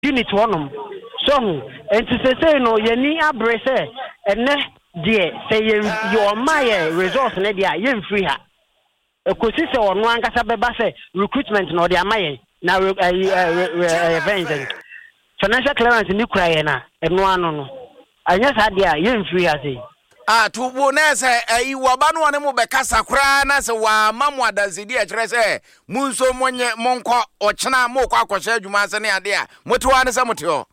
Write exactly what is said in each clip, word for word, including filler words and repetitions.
unit one so and to say no yeni abrese ene de say your my resource na dia yen free ha ekosi se ono ankasa beba say recruitment no de amaye na event financial clearance ni kura na eno ano no anya sa dia yen free ha say ah to wo na say ayi wo ba no ne mo be kasa kura na say wa mamu adanzidi e kire say munso monye monko ochena mo kwa akosha adwuma ase ne ade a motiwa ne say motio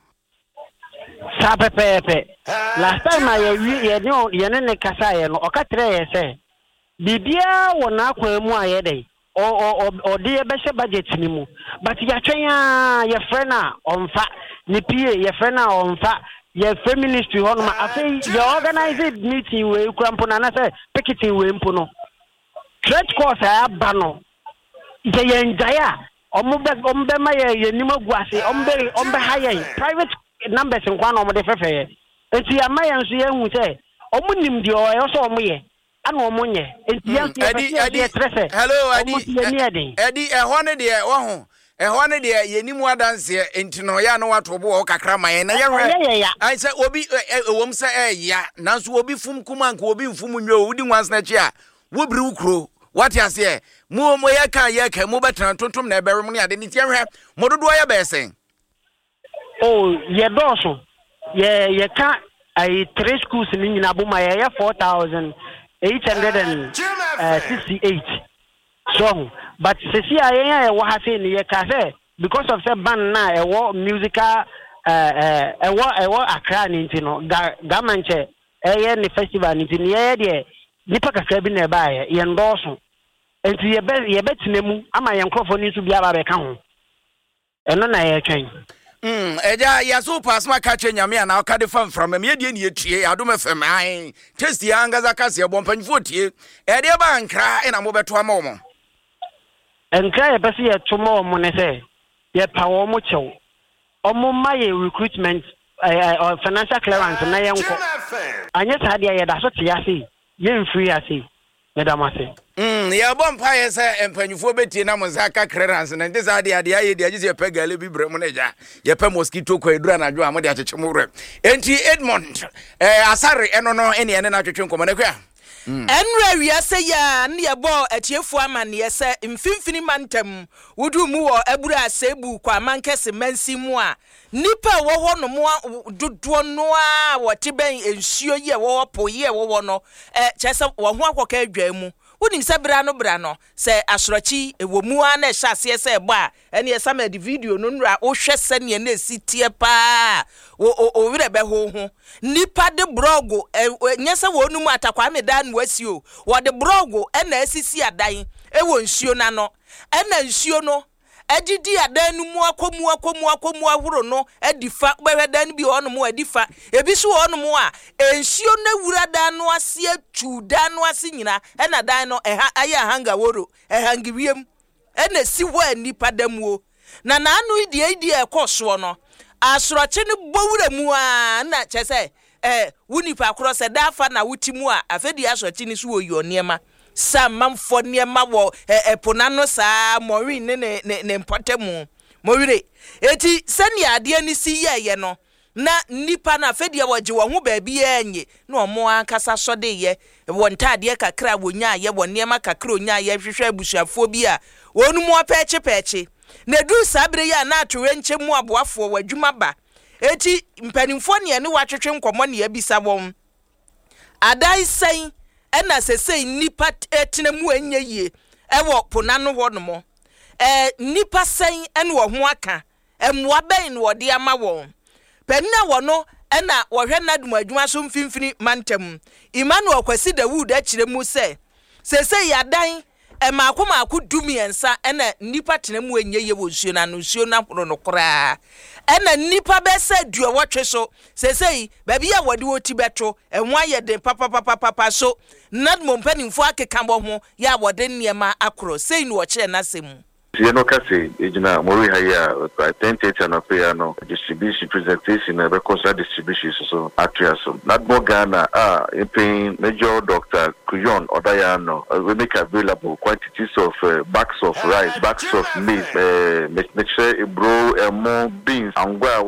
sa pepepe last time I ye no ye ne kasa ye no okatre ye say bibia wona akwa mu aye dey o o o de ye be hye budget ni mu but ya twen ya ye friend a onfa ni pie ye friend a onfa ye feministry hono ma afei ye organize meeting we kurampo na say picketing we mpo no church course a ba no ye ye njaya ombe ombe ma ye ye nimagu ase ombe ombe high private numbers nkwa na omde fefeye enti ya ma ye nso ye hu say omunim di o ye so omoye ana omonye enti ya ye trese hello adi adi e hono de wo ho e hono de ye nimu adanse enti no ya no watobo wo kakra ma ye na ye hwe ai say obi ewom say e ya nanso obi fum kuma nka obi mfum nwe odi nwanse na chi a wo biri ukro what you say mu mo ye kan ye kan mu betan tontom na eberum ne ade ni tie hwe mododo ya be sen oh ye doso ye ye ka ai three schools ni nyina buma ye four thousand eight hundred sixty-eight so but sisi ayen e wo ha say ni ye ka say because of say ban na e wo musical eh eh e wo e wo akra ni ntino ga manche e ye ni festival ni ntino ye de nipa kakra bi na e ba ye ye ndoso enti ye be ye betinemu ama ye nkrofo ni su bia ba be ka ho eno na ye twen Mm, eja ya so pass ma ka che nyame ana ka de fam from me de ne etie adom fm ai test ya ngaza ka se bo mpanfo tie e de ba nkra e na mo beto ama mo nkra ye pese ye to mo mo ne se ye pa wo mo chew omo ma ye recruitment uh, financial clearance na ye nko anya sa de ye da so tie ase ye mfree ase madam ase mm ye bo mpa ye se empanyufo betie na mo za ka clearance na ndi za de ade aye de agise pe gale bi brem na ja ye pe mosquito ko edura na jo amode acheche mo re enti Edmond eh asare eno no ene ene na twetwe nkomo na kwa enra wi ase ya ne ye bo atiefu amane ye se mfimfini mantam wudu mu wo abura asebu kwa mankese mansi mu a nipa wo ho no mo dodo no a wo teben ensuo ye wo po ye wo no eh chese wo ho akoka adwa mu unim se bra no bra no se asorochi ewo mu a na hya ase se ebo a ene ye sama di video no nra wo hwe se ne na sitie pa wo o wire be ho ho nipa de blogo nyese wo nu mu atakwa me dan wasi o wo de blogo e na asisi adan e wo nsuo na no e na nsuo no adidi adan nu mu akomu akomu akomu ahoro no edifa bewedan bi ono mu edifa ebi so ono mu a ensuo na wura dan no ase atu dan no ase nyina e na dan no eha aya hanga woro e hangiriem e na si wa nipa damuo na na anu idi idi e koso no asoroche ne bowura mu a na chese eh wunipa akoro se dafa na wutimu a afedi asoroche ni so oyo niema samamfo niema wo eponano sa mori ne ne ne mpotemu morire eti sani ade ni si yeye no na nipa na afedi woje wo ho ba bi enye na omo ankasa sode ye wo ntade kakra wonya ye wo niema kakra onya ye hwehwe abusuafo bi a wonu mu apeche peche na du sabre ya na atwe nche mu aboafo wadwuma ba eti mpanimfo ne ne watwetwe nkomo ne abisa won adai sen ena sesei nipa etena mu enye ye ewo ponano ho no mo eh nipa sen ene wo ho aka emwa ben wo de ama won penna wo no ena wo hwe nadum adwuma so mfimfini mantam Emmanuel Kwasi Dawud akire mu se sesei adan e maakoma akudumi ensa ena nipa tena mu enye ye wo nsuo na no nsuo na horo no kora ena nipa be se duo wotwe so sesei ba bia wode woti beto enwa ye de papa papa papa so nad mo mpanimfo akeka bo ho ya wode niema akoro sei no wo kire na semu You know, Cassie, you know, Mori Haya, I think it's an affair, no distribution presentation, because that distribution is so actress. Not more Ghana, ah, in pain, Major Doctor Kuyon or Diano, we make available quantities of uh, bags of rice, bags of meat, uh, make sure it bro, and more beans, and